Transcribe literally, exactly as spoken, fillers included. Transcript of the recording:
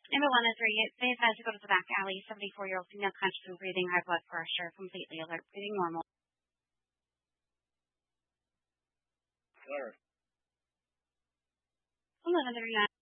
Number one is three. They advise to go to the back alley. seventy-four-year-old female conscious and breathing, high blood pressure, completely alert, breathing normal. Alert. eleven thirty-nine.